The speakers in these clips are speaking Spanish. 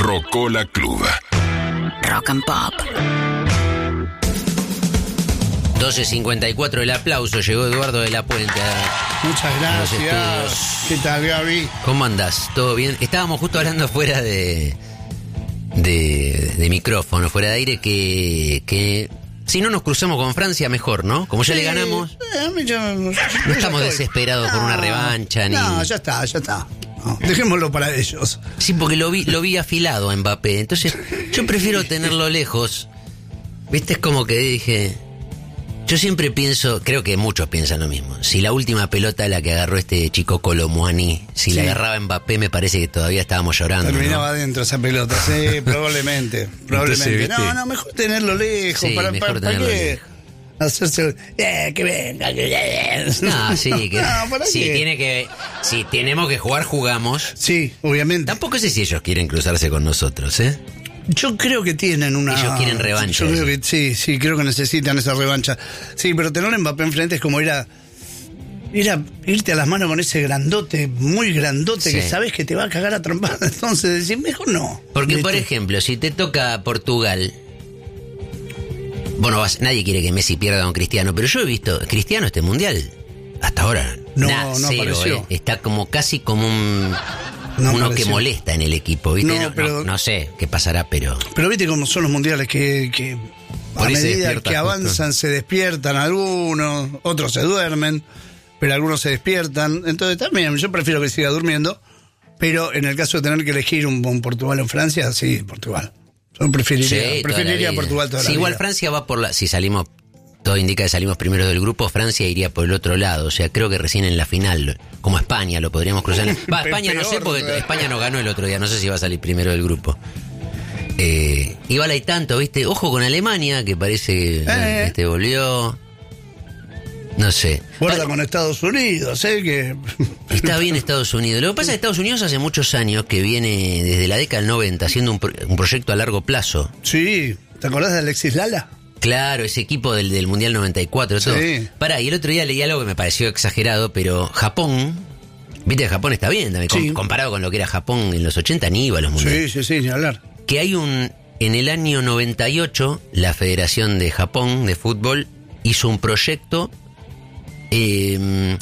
Rocola Club. Rock and Pop. 12:54, el aplauso. Llegó Eduardo de la Puente. Muchas gracias. ¿Qué tal, Gaby? ¿Cómo andás? ¿Todo bien? Estábamos justo hablando fuera de micrófono, fuera de aire, que si no nos cruzamos con Francia, mejor, ¿no? Como ya le ganamos, no estamos desesperados por una revancha. No, ya está. No, dejémoslo para ellos. Sí, porque lo vi afilado a Mbappé. Entonces, yo prefiero tenerlo lejos. ¿Viste? Es como que dije... Yo siempre pienso, creo que muchos piensan lo mismo. Si la última pelota la que agarró este chico Colomouani, si la agarraba Mbappé, me parece que todavía estábamos llorando. Terminaba ¿no? Adentro esa pelota, sí, probablemente. Entonces, no, mejor tenerlo lejos. Sí, ¿Para tenerlo qué? lejos. Hacerse, que venga, No, sí, que ¿para qué? si tenemos que jugar, jugamos. Sí, obviamente. Tampoco sé si ellos quieren cruzarse con nosotros, ¿eh? Yo creo que tienen una... Ellos quieren revancha. Yo creo que sí, creo que necesitan esa revancha. Sí, pero tener a Mbappé enfrente es como ir a irte a las manos con ese grandote, muy grandote, Sí. que sabes que te va a cagar a trompadas. Entonces decís, mejor no. Porque, por ¿Viste? ejemplo, si te toca Portugal... Bueno, nadie quiere que Messi pierda con Cristiano, pero yo he visto Cristiano este mundial. Hasta ahora. No cero, apareció. Está como casi como uno que apareció. molesta en el equipo, ¿viste? No, pero- no sé qué pasará, pero... Pero viste cómo son los mundiales que a Por ahí se medida despierta que justo. avanzan se despiertan algunos, otros se duermen, pero algunos se despiertan. Entonces también yo prefiero que siga durmiendo, pero en el caso de tener que elegir un Portugal en Francia, sí, Portugal. Yo preferiría toda la Portugal toda vida. la Sí, igual vida. Francia va por la... Si salimos... Todo indica que salimos primero del grupo, Francia iría por el otro lado. O sea, creo que recién en la final, como España, lo podríamos cruzar. España no sé, porque España no ganó el otro día. No sé si va a salir primero del grupo. Igual hay tanto, ¿viste? Ojo con Alemania, que parece que volvió. No sé. Guarda con Estados Unidos, que... Está bien Estados Unidos. Lo que pasa es que Estados Unidos hace muchos años que viene desde la década del 90 haciendo un proyecto a largo plazo. Sí, ¿te acordás de Alexis Lala? Claro, ese equipo del Mundial 94, todo. Sí. Pará, y el otro día leí algo que me pareció exagerado, pero Japón, viste que Japón está bien también, Sí. comparado con lo que era Japón en los 80, ni iba a los mundiales. Sí, ni hablar. Que hay en el año 98, la Federación de Japón de Fútbol hizo un proyecto, en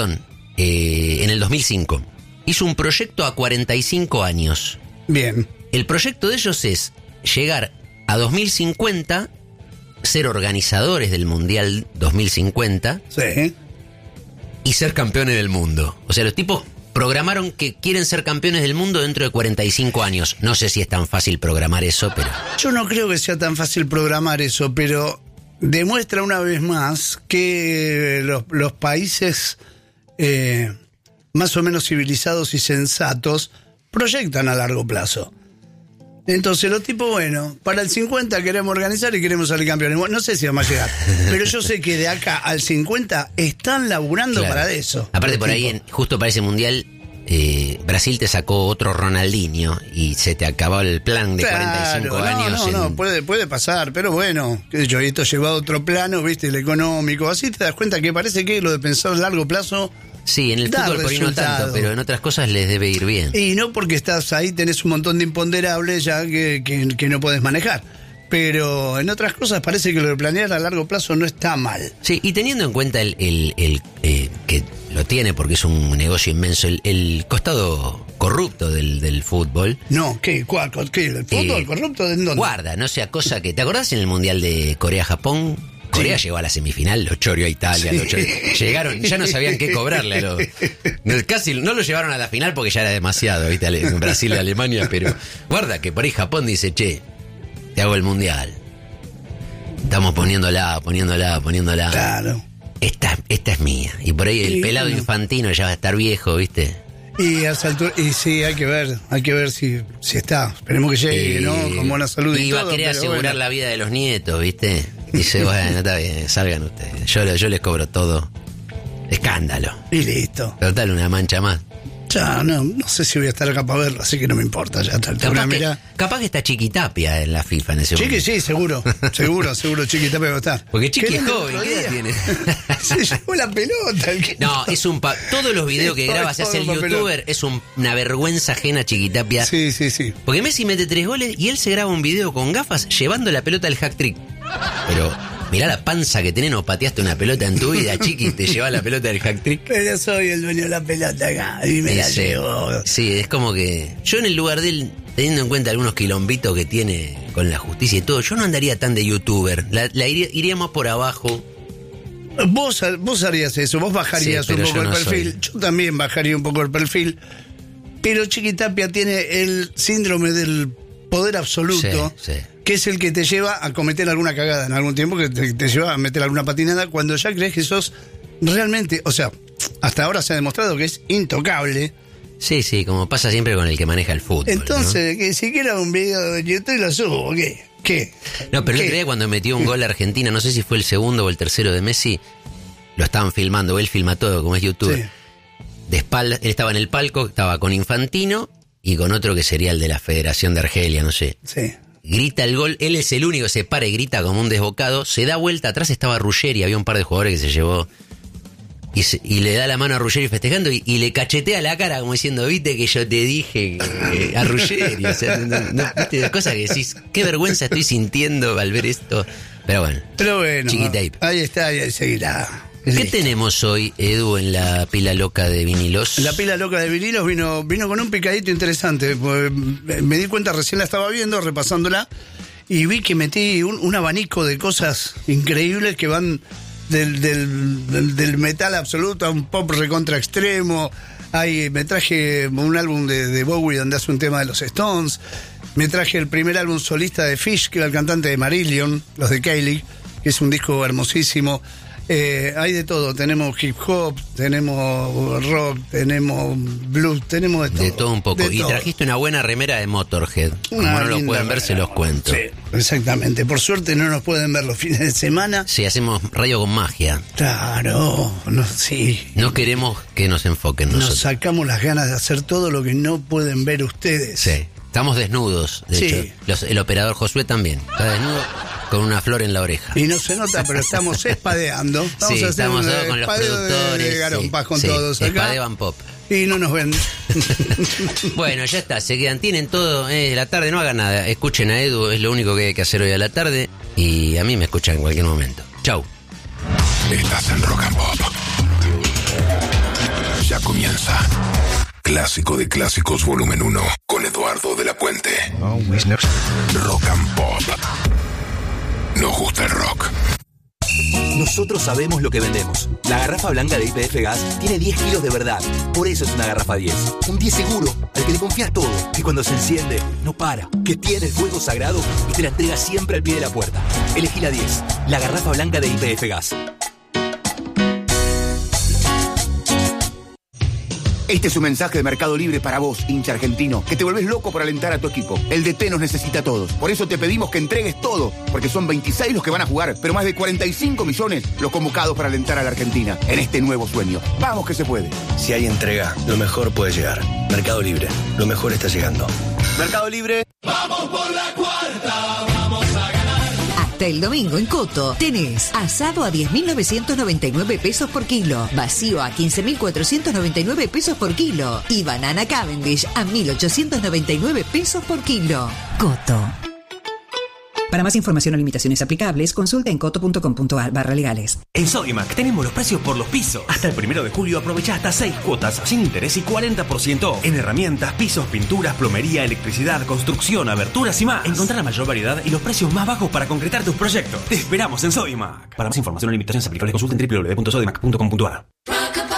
el 2005, hizo un proyecto a 45 años. Bien. El proyecto de ellos es llegar a 2050, ser organizadores del Mundial 2050 Sí. y ser campeones del mundo. O sea, los tipos programaron que quieren ser campeones del mundo dentro de 45 años. No sé si es tan fácil programar eso, pero... Yo no creo que sea tan fácil programar eso, pero demuestra una vez más que los países más o menos civilizados y sensatos proyectan a largo plazo. Entonces los tipos, bueno, para el 50 queremos organizar y queremos salir campeones. Bueno, no sé si vamos a llegar, pero yo sé que de acá al 50 están laburando Claro. para eso. Aparte, Los por ahí, tipos. justo para ese Mundial, Brasil te sacó otro Ronaldinho y se te acabó el plan de 45 años. No, puede pasar, pero bueno, qué sé yo, esto lleva a otro plano, viste, el económico, así te das cuenta que parece que lo de pensar a largo plazo, Sí, en el da fútbol por ahí no resultado. tanto, pero en otras cosas les debe ir bien. y no porque estás ahí tenés un montón de imponderables ya que no podés manejar, pero en otras cosas parece que lo de planear a largo plazo no está mal. Sí, y teniendo en cuenta el que lo tiene porque es un negocio inmenso, el costado corrupto del fútbol. No, ¿qué? ¿El fútbol corrupto? ¿En dónde? Guarda, no sea cosa que... ¿Te acordás en el Mundial de Corea-Japón? Corea llegó a la semifinal, lo choreó a Italia, llegaron, ya no sabían qué cobrarle. Casi no lo llevaron a la final porque ya era demasiado, ¿viste? Brasil y Alemania, pero guarda que por ahí Japón dice, che, te hago el Mundial. Estamos poniéndola. Claro. Esta es mía. Y por ahí el Sí, pelado bueno. Infantino ya va a estar viejo, ¿viste? Y a esa altura, y sí, hay que ver si está. Esperemos que llegue, ¿no? Con buena salud y va todo. a querer pero asegurar bueno. la vida de los nietos, ¿viste? Dice, bueno, está bien, salgan ustedes. Yo les cobro todo. Escándalo. Y listo. Total, una mancha más. Ya, no sé si voy a estar acá para verlo, así que no me importa. Ya está. Capaz que está Chiquitapia en la FIFA en ese momento. Chiqui, sí, seguro, Chiquitapia va a estar. Porque Chiqui es joven, ¿qué edad tiene? Se llevó la pelota. No, es todos los videos que graba, se hace el youtuber, es una vergüenza ajena Chiquitapia. Sí. Porque Messi mete 3 goles y él se graba un video con gafas llevando la pelota al hat-trick. Pero mirá la panza que tenés, no pateaste una pelota en tu vida, Chiqui, te lleva la pelota del hat-trick. Pero soy el dueño de la pelota acá y me la llevo. Sí, es como que yo en el lugar de él, teniendo en cuenta algunos quilombitos que tiene con la justicia y todo, yo no andaría tan de youtuber, iríamos por abajo. Vos harías eso, vos bajarías un poco el perfil. Yo también bajaría un poco el perfil. Pero Chiquitapia tiene el síndrome del poder absoluto, que es el que te lleva a cometer alguna cagada en algún tiempo, que te lleva a meter alguna patinada cuando ya crees que sos realmente, o sea, hasta ahora se ha demostrado que es intocable. Sí, como pasa siempre con el que maneja el fútbol. Entonces, ¿no? que si quiera un video de YouTube lo subo, ¿qué? No, pero el otro día cuando metió un gol a Argentina, no sé si fue el segundo o el tercero de Messi, lo estaban filmando, él filma todo, como es youtuber. Sí. De espalda, él estaba en el palco, estaba con Infantino y con otro que sería el de la Federación de Argelia, no sé. Sí. Grita el gol, él es el único, se para y grita como un desbocado, se da vuelta, atrás estaba Ruggeri, había un par de jugadores que se llevó y le da la mano a Ruggeri festejando y le cachetea la cara como diciendo, viste que yo te dije a Ruggeri, o sea, viste, cosas que decís, qué vergüenza estoy sintiendo al ver esto, pero bueno, Chiquitape. Ahí está, ahí seguirá. ¿Qué tenemos hoy, Edu, en la pila loca de vinilos? La pila loca de vinilos vino con un picadito interesante. Me di cuenta, recién la estaba viendo, repasándola, y vi que metí un abanico de cosas increíbles que van del metal absoluto a un pop recontra extremo. Me traje un álbum de Bowie donde hace un tema de los Stones. Me traje el primer álbum solista de Fish, que era el cantante de Marillion, los de Kylie, que es un disco hermosísimo. Hay de todo, tenemos hip hop, tenemos rock, tenemos blues, tenemos de todo. De todo un poco. Y trajiste una buena remera de Motorhead. Como no lo pueden ver, se los cuento. Sí, exactamente. Por suerte no nos pueden ver los fines de semana. Sí, hacemos radio con magia. Claro, sí. No queremos que nos enfoquen nosotros. Nos sacamos las ganas de hacer todo lo que no pueden ver ustedes. Sí, estamos desnudos, de hecho. El operador Josué también está desnudo con una flor en la oreja. Y no se nota, pero estamos espadeando. Estamos todos con los productores. De garompas con todos acá. Espadeban pop. Y no nos ven. Bueno, ya está, se quedan. Tienen todo la tarde, no hagan nada. Escuchen a Edu, es lo único que hay que hacer hoy a la tarde. Y a mí me escuchan en cualquier momento. Chau. Estás en Rock and Pop. Ya comienza. Clásico de Clásicos Volumen 1 con Eduardo de la Puente. Rock and Pop. Nos gusta el rock. Nosotros sabemos lo que vendemos. La garrafa blanca de YPF Gas tiene 10 kilos de verdad. Por eso es una garrafa 10. Un 10 seguro, al que le confías todo. Que cuando se enciende, no para. Que tiene el fuego sagrado y te la entrega siempre al pie de la puerta. Elegí la 10. La garrafa blanca de YPF Gas. Este es un mensaje de Mercado Libre para vos, hincha argentino, que te volvés loco por alentar a tu equipo. El DT nos necesita a todos. Por eso te pedimos que entregues todo, porque son 26 los que van a jugar, pero más de 45 millones los convocados para alentar a la Argentina en este nuevo sueño. ¡Vamos que se puede! Si hay entrega, lo mejor puede llegar. Mercado Libre, lo mejor está llegando. Mercado Libre. ¡Vamos por la cuarta! ¡Vamos a ganar! Hasta el domingo en Coto tenés asado a 10.999 pesos por kilo, vacío a 15.499 pesos por kilo y banana Cavendish a 1.899 pesos por kilo. Coto. Para más información o limitaciones aplicables, consulta en coto.com.ar/legales. En Sodimac tenemos los precios por los pisos. Hasta el 1 de julio aprovecha hasta 6 cuotas sin interés y 40% off. En herramientas, pisos, pinturas, plomería, electricidad, construcción, aberturas y más. Encontrá la mayor variedad y los precios más bajos para concretar tus proyectos. Te esperamos en Sodimac. Para más información o limitaciones aplicables, consulta en www.sodimac.com.ar.